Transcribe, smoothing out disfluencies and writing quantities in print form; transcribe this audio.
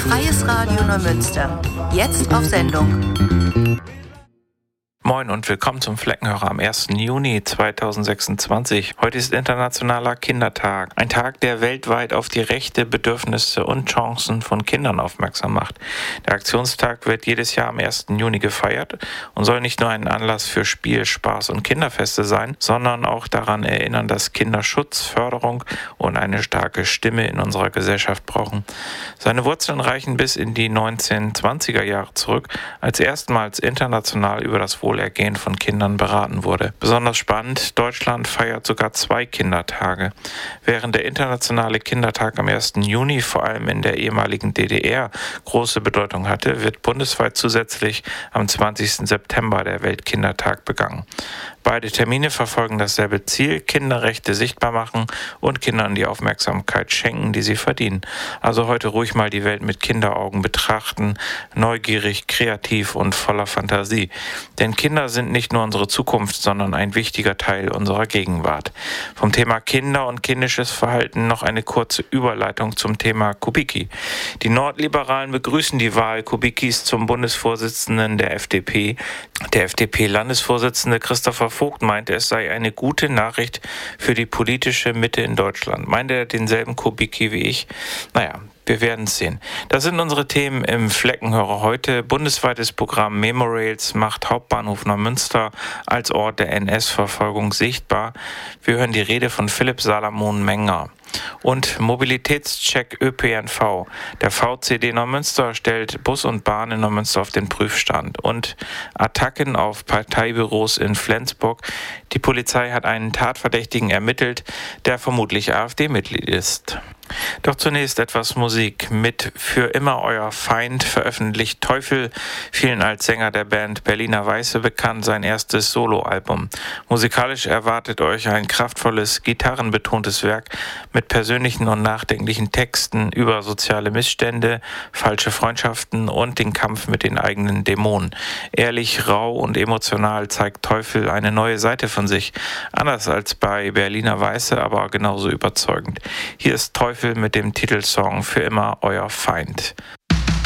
Freies Radio Neumünster. Jetzt auf Sendung. Moin und willkommen zum Fleckenhörer am 1. Juni 2026. Heute ist Internationaler Kindertag. Ein Tag, der weltweit auf die Rechte, Bedürfnisse und Chancen von Kindern aufmerksam macht. Der Aktionstag wird jedes Jahr am 1. Juni gefeiert und soll nicht nur ein Anlass für Spiel, Spaß und Kinderfeste sein, sondern auch daran erinnern, dass Kinder Schutz, Förderung und eine starke Stimme in unserer Gesellschaft brauchen. Seine Wurzeln reichen bis in die 1920er Jahre zurück, als erstmals international über das Wohlergehen von Kindern beraten wurde. Besonders spannend, Deutschland feiert sogar 2 Kindertage. Während der Internationale Kindertag am 1. Juni vor allem in der ehemaligen DDR große Bedeutung hatte, wird bundesweit zusätzlich am 20. September der Weltkindertag begangen. Beide Termine verfolgen dasselbe Ziel: Kinderrechte sichtbar machen und Kindern die Aufmerksamkeit schenken, die sie verdienen. Also heute ruhig mal die Welt mit Kinderaugen betrachten, neugierig, kreativ und voller Fantasie. Denn Kinder sind nicht nur unsere Zukunft, sondern ein wichtiger Teil unserer Gegenwart. Vom Thema Kinder und kindisches Verhalten noch eine kurze Überleitung zum Thema Kubicki. Die Nordliberalen begrüßen die Wahl Kubickis zum Bundesvorsitzenden der FDP. Der FDP-Landesvorsitzende Christopher Vogt meinte, es sei eine gute Nachricht für die politische Mitte in Deutschland. Meint er denselben Kubicki wie ich? Naja, wir werden es sehen. Das sind unsere Themen im Fleckenhörer heute. Bundesweites Programm Memorails macht Hauptbahnhof Neumünster als Ort der NS-Verfolgung sichtbar. Wir hören die Rede von Philipp Salamon Menger. Und Mobilitätscheck ÖPNV. Der VCD Neumünster stellt Bus und Bahn in Neumünster auf den Prüfstand. Und Attacken auf Parteibüros in Flensburg. Die Polizei hat einen Tatverdächtigen ermittelt, der vermutlich AfD-Mitglied ist. Doch zunächst etwas Musik. Mit Für immer euer Feind veröffentlicht Teufel, vielen als Sänger der Band Berliner Weiße bekannt, sein erstes Soloalbum. Musikalisch erwartet euch ein kraftvolles, gitarrenbetontes Werk mit persönlichen und nachdenklichen Texten über soziale Missstände, falsche Freundschaften und den Kampf mit den eigenen Dämonen. Ehrlich, rau und emotional zeigt Teufel eine neue Seite von sich. Anders als bei Berliner Weiße, aber genauso überzeugend. Hier ist Teufel mit dem Titelsong Für immer euer Feind.